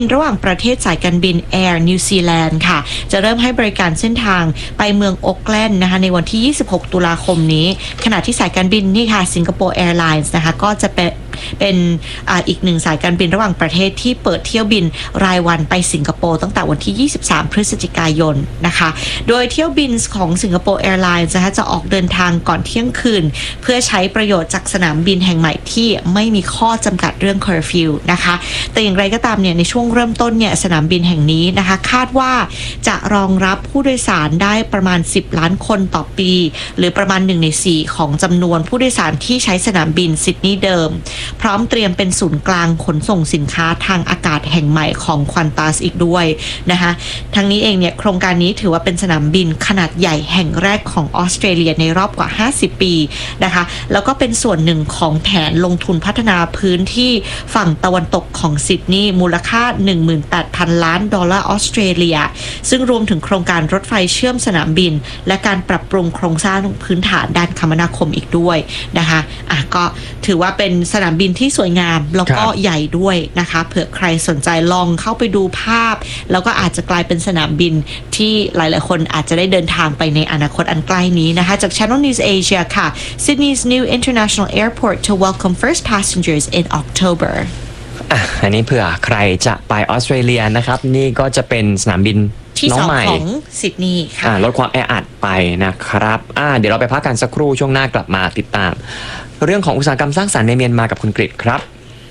ระหว่างประเทศสายการบิน Air New Zealand ค่ะจะเริ่มให้บริการเส้นทางไปเมืองโอ๊คแลนด์นะคะในวันที่ 26 ตุลาคมนี้ขณะที่สายการบินนี่ค่ะสิงคโปร์แอร์ไลน์นะคะก็จะเป็นอีกหนึ่งสายการบินระหว่างประเทศที่เปิดเที่ยวบินรายวันไปสิงคโปร์ตั้งแต่วันที่ 23 พฤศจิกายนนะคะโดยเที่ยวบินของสิงคโปร์แอร์ไลน์นะคะจะออกเดินทางก่อนเที่ยงคืนเพื่อใช้ประโยชน์จากสนามบินแห่งใหม่ที่ไม่มีข้อจำกัดเรื่องเคอร์ฟิวนะคะแต่อย่างไรก็ตามเนี่ยในช่วงเริ่มต้นเนี่ยสนามบินแห่งนี้นะคะคาดว่าจะรองรับผู้โดยสารได้ประมาณ10ล้านคนต่อปีหรือประมาณ1ใน4ของจำนวนผู้โดยสารที่ใช้สนามบินซิดนีย์เดิมพร้อมเตรียมเป็นศูนย์กลางขนส่งสินค้าทางอากาศแห่งใหม่ของควอนตัสอีกด้วยนะคะทั้งนี้เองเนี่ยโครงการนี้ถือว่าเป็นสนามบินขนาดใหญ่แห่งแรกของออสเตรเลียในรอบกว่า50ปีนะคะแล้วก็เป็นส่วนหนึ่งของแผนลงทุนพัฒนาพื้นที่ฝั่งตะวันตกของซิดนีย์มูลค่า 18,000 ล้านดอลลาร์ออสเตรเลียซึ่งรวมถึงโครงการรถไฟเชื่อมสนามบินและการปรับปรุงโครงสร้างพื้นฐานด้านคมนาคมอีกด้วยนะคะก็ถือว่าเป็นสนามบินที่สวยงามแล้วก็ใหญ่ด้วยนะคะเผื่อใครสนใจลองเข้าไปดูภาพแล้วก็อาจจะกลายเป็นสนามบินที่หลายๆคนอาจจะได้เดินทางไปในอนาคตอันใกล้นี้นะคะจาก Channel News Asia ค่ะ Sydney's new international airport to welcome first passengers in October อันนี้เผื่อใครจะไปออสเตรเลียนะครับนี่ก็จะเป็นสนามบินที่2ของซิดนีย์ค่ะลดความแออัดไปนะครับเดี๋ยวเราไปพักกันสักครู่ช่วงหน้ากลับมาติดตามเรื่องของอุตสาหกรรมสร้างสรรค์ในเมียนมากับคุณกฤษครับ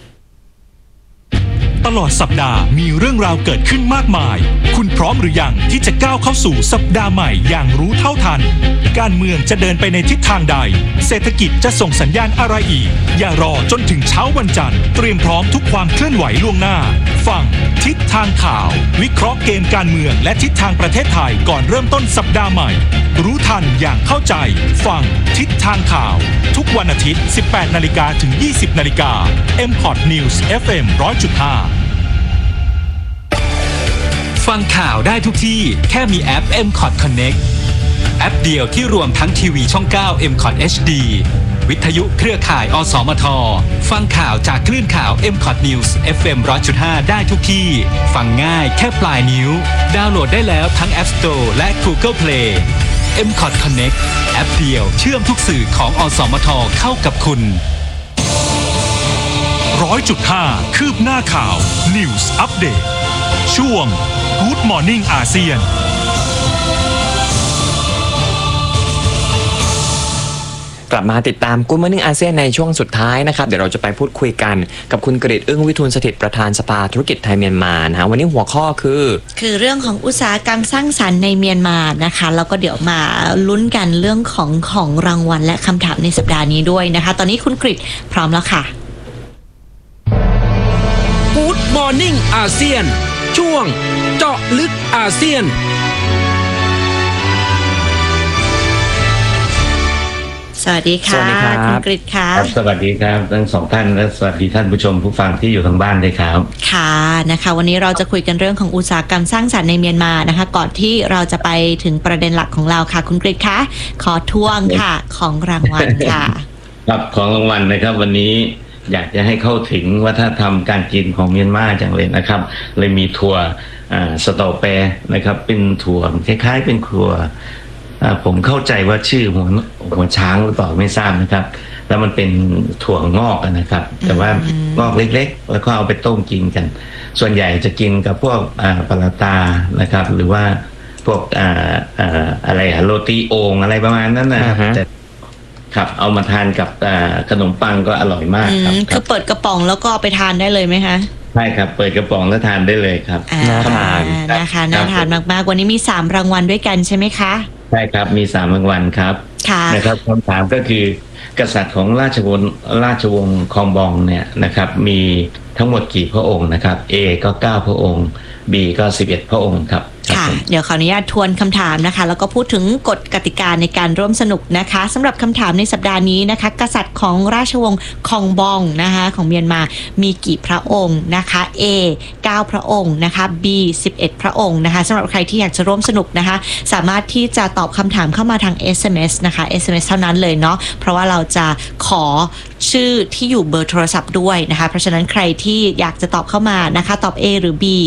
ตลอดสัปดาห์มีเรื่องราวเกิดขึ้นมากมายคุณพร้อมหรือยังที่จะก้าวเข้าสู่สัปดาห์ใหม่อย่างรู้เท่าทันการเมืองจะเดินไปในทิศทางใดเศรษฐกิจจะส่งสัญญาณอะไรอีกอย่ารอจนถึงเช้าวันจันทร์เตรียมพร้อมทุกความเคลื่อนไหวล่วงหน้าฟังทิศทางข่าววิเคราะห์เกมการเมืองและทิศทางประเทศไทยก่อนเริ่มต้นสัปดาห์ใหม่รู้ทันอย่างเข้าใจฟังทิศทางข่าวทุกวันอาทิตย์ 18 นาฬิกาถึง 20 นาฬิกา MPOT News FM 100.5ฟังข่าวได้ทุกที่แค่มีแอป MCOT Connect แอปเดียวที่รวมทั้งทีวีช่อง 9 MCOT HD วิทยุเครือข่ายอสมทฟังข่าวจากคลื่นข่าว MCOT News FM 100.5 ได้ทุกที่ฟังง่ายแค่ปลายนิ้วดาวน์โหลดได้แล้วทั้ง App Store และ Google Play MCOT Connect แอปเดียวเชื่อมทุกสื่อของอสมทเข้ากับคุณ 100.5 คืบหน้าข่าว News Update ช่วง Good Morning อาเซียนกลับมาติดตาม Good Morning อาเซียนในช่วงสุดท้ายนะครับเดี๋ยวเราจะไปพูดคุยกันกับคุณกฤษ อึ้งวิทูลสถิตประธานสภาธุรกิจไทยเมียนมานะฮะวันนี้หัวข้อคือเรื่องของอุตสาหกรรมสร้างสรรค์ในเมียนมานะคะแล้วก็เดี๋ยวมาลุ้นกันเรื่องของรางวัลและคำถามในสัปดาห์นี้ด้วยนะคะตอนนี้คุณกฤษพร้อมแล้วค่ะ Good Morning อาเซียนช่วงเจาะลึกอาเซียนสวัสดีค่ะคุณกฤษค่ะสวัสดีครับทั้งสองท่านและสวัสดีท่านผู้ชมผู้ฟังที่อยู่ทางบ้านด้วยครับค่ะนะคะวันนี้เราจะคุยกันเรื่องของอุตสาหกรรมสร้างสรรค์ในเมียนมานะคะก่อนที่เราจะไปถึงประเด็นหลักของเราค่ะคุณกฤษคะขอทวงค่ะของรางวัลค่ะครับของรางวัลนะครับวันนี้อยากจะให้เข้าถึงวัฒนธรรมการกินของเมียนมาจังเลยนะครับเลยมีถั่วสตอแปรนะครับเป็นถั่วคล้ายๆเป็นถั่วผมเข้าใจว่าชื่อหัวช้างหรือเปล่าไม่ทราบนะครับแล้วมันเป็นถั่วงอกนะครับแต่ว่างอกเล็กๆแล้วก็เอาไปต้มกินกันส่วนใหญ่จะกินกับพวกปลาตานะครับหรือว่าพวกอะไรโรตีโอ่งอะไรประมาณนั้นนะแต่ครับเอามาทานกับขนมปังก็อร่อยมากครับคือเปิดกระป๋องแล้วก็เอาไปทานได้เลยไหมคะใช่ครับเปิดกระป๋องแล้วทานได้เลยครับน่าทานนะคะน่าทานมากๆวันนี้มี3รางวัลด้วยกันใช่ไหมคะใช่ครับมี3รางวัลครับนะครับคำถามก็คือกษัตริย์ของราชวงศ์คองบองเนี่ยนะครับมีทั้งหมดกี่พระองค์นะครับ A ก็9พระองค์ B ก็11พระองค์ครับค่ะเดี๋ยวขออนุญาตทวนคำถามนะคะแล้วก็พูดถึงกฎกติกาในการร่วมสนุกนะคะสำหรับคำถามในสัปดาห์นี้นะคะกษัตริย์ของราชวงศ์คองบองนะคะของเมียนมามีกี่พระองค์นะคะ A 9พระองค์นะคะ B 11พระองค์นะคะสำหรับใครที่อยากจะร่วมสนุกนะคะสามารถที่จะตอบคำถามเข้ามาทาง SMS นะคะ SMS เท่านั้นเลยเนาะเพราะว่าเราจะขอชื่อที่อยู่เบอร์โทรศัพท์ด้วยนะคะเพราะฉะนั้นใครที่อยากจะตอบเข้ามานะคะตอบ A หรือ B